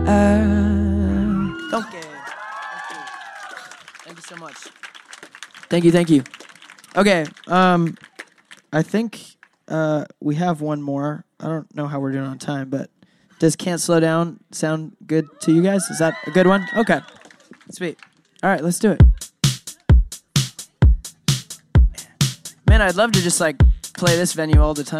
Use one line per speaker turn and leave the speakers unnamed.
Okay. Thank you so much. Thank you. Okay, I think we have one more. I don't know how we're doing on time, but does Can't Slow Down sound good to you guys? Is that a good one? Okay. Sweet. All right, let's do it. Man, I'd love to just, like, play this venue all the time.